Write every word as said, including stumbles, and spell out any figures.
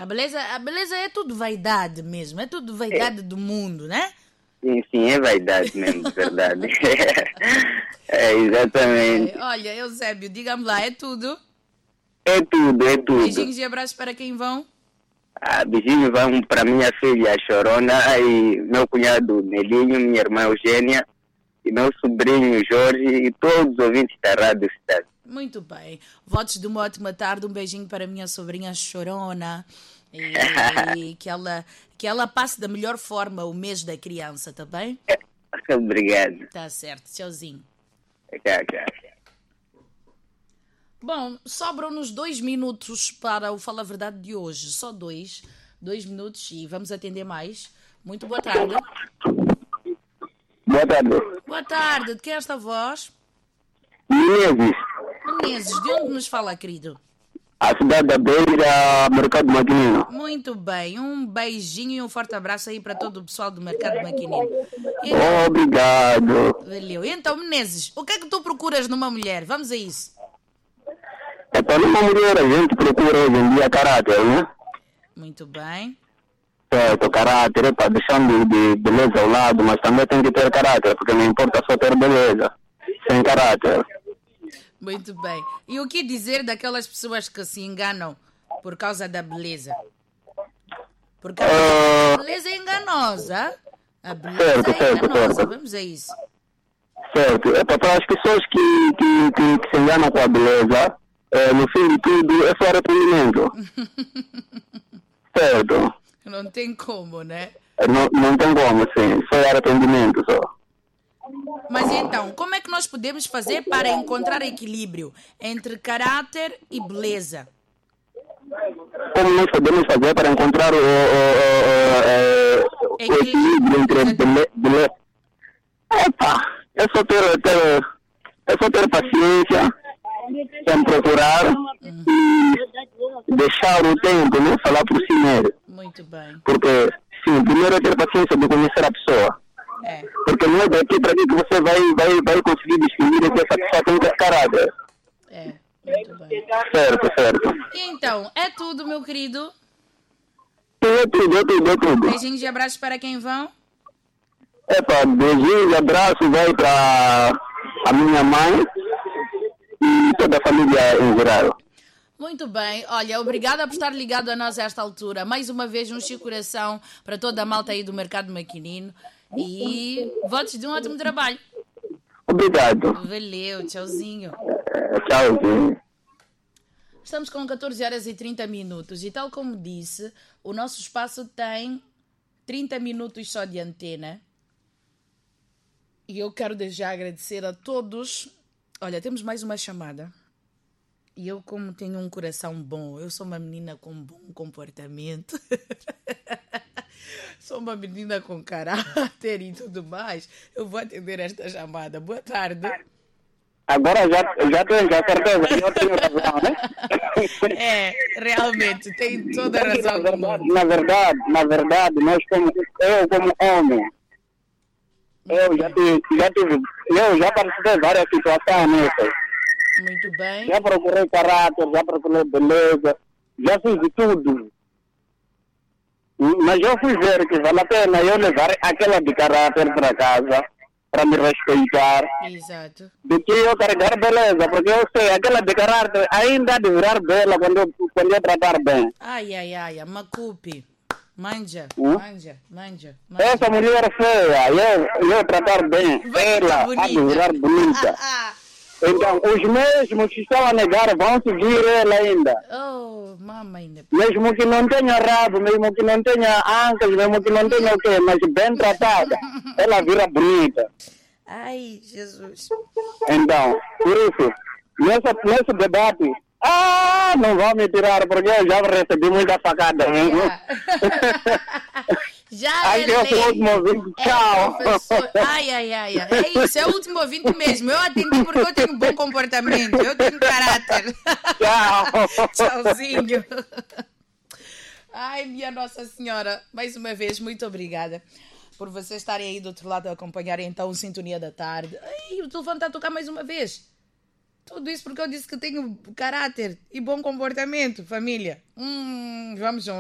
A beleza, a beleza é tudo vaidade mesmo, é tudo vaidade é. do mundo, né? Sim, sim, é vaidade mesmo, verdade. É, exatamente. É, olha, Eusébio, diga-me lá, é tudo? É tudo, é tudo. Beijinhos e abraços para quem vão? Ah, beijinhos vão para minha filha Chorona e meu cunhado Nelinho, minha irmã Eugênia e meu sobrinho Jorge e todos os ouvintes da Rádio Cidade. Muito bem. Votos de uma ótima tarde. Um beijinho para a minha sobrinha Chorona. E, e que, ela, que ela passe da melhor forma o mês da criança, tá bem? Obrigado. Tá certo. Tchauzinho. Tchau, tchau. Bom, sobram-nos dois minutos para o Fala a Verdade de hoje. Só dois. Dois minutos e vamos atender mais. Muito boa tarde. Boa tarde. Boa tarde. De quem é esta voz? Menezes. Menezes, de onde nos fala, querido? A cidade da Beira, Mercado Maquinino. Muito bem, um beijinho e um forte abraço aí para todo o pessoal do Mercado Maquinino. Então, obrigado. Valeu. Então, Menezes, o que é que tu procuras numa mulher? Vamos a isso. É para numa mulher a gente procura hoje em dia caráter, né? Muito bem. Certo, caráter, é para deixando de beleza ao lado, mas também tem que ter caráter, porque não importa só ter beleza, sem caráter. Muito bem. E o que dizer daquelas pessoas que se enganam por causa da beleza? Porque a uh... beleza é enganosa. A beleza certo, é certo, enganosa. certo. Vamos a isso. Certo. É para as pessoas que, que, que, que se enganam com a beleza, é, no fim de tudo, é só arrependimento. Certo. Não tem como, né? Não, não tem como, sim. Só arrependimento, só. Mas então, como é que nós podemos fazer para encontrar equilíbrio entre caráter e beleza? Como nós podemos fazer para encontrar o, o, o, o, o equilíbrio entre beleza? Epa, é só ter, ter, é só ter paciência, sem procurar uhum. e deixar o tempo, né, falar por si mesmo. Muito bem. Porque, sim, primeiro é ter paciência de conhecer a pessoa. É. Porque não é daqui para aqui que você vai, vai, vai conseguir distinguir que essa pessoa tem caráter. É, muito bem. Certo, certo. E então, é tudo, meu querido? É tudo, é tudo, é tudo. Beijinhos e abraços para quem vão? Epa, beijinhos e abraços vai para a minha mãe e toda a família em geral. Muito bem, olha, obrigada por estar ligado a nós a esta altura. Mais uma vez, um chico coração para toda a malta aí do Mercado Maquinino. E votos de um ótimo trabalho. Obrigado. Valeu, tchauzinho. É, tchauzinho. Estamos com catorze horas e trinta minutos. E tal como disse, o nosso espaço tem trinta minutos só de antena. E eu quero desde já agradecer a todos. Olha, temos mais uma chamada. E eu, como tenho um coração bom, eu sou uma menina com bom comportamento. Sou uma menina com caráter e tudo mais. Eu vou atender esta chamada. Boa tarde. Agora já, já tenho já certeza que eu tenho razão, né? É, realmente, tem toda a razão. Na verdade, na verdade, na verdade, nós como, eu como homem, eu já tive, já tive, eu já participei de várias situações nessas. Muito bem. Já procurei caráter, já procurei beleza, já fiz de tudo. Mas eu fui ver que vale a pena eu levar aquela de caráter para casa, para me respeitar. Exato. Do que eu carregar beleza, porque eu sei, aquela de caráter ainda há de virar bela quando eu, quando eu tratar bem. Ai, ai, ai, macupe. Manja, hum? manja, manja, manja. Essa mulher feia, eu, eu tratar bem, vai ela há de virar bonita. Então, os mesmos que estão a negar vão seguir ela ainda. Oh, mamãe. Mesmo que não tenha rabo, mesmo que não tenha ancas, mesmo que não tenha o quê, mas bem tratada, ela vira bonita. Ai, Jesus. Então, por isso, nessa, nesse debate, ah, não vão me tirar, porque eu já recebi muita facada mesmo. Já Ai, é eu lei. sou o último ouvinte, tchau. É, ai, ai, ai, ai. É isso, é o último ouvinte mesmo. Eu atendi porque eu tenho bom comportamento, eu tenho caráter. Tchau. Tchauzinho. Ai, minha Nossa Senhora, mais uma vez, muito obrigada por vocês estarem aí do outro lado a acompanhar então o Sintonia da Tarde. Ai, o telefone está a tocar mais uma vez. Tudo isso porque eu disse que tenho caráter e bom comportamento, família. Hum, vamos juntos.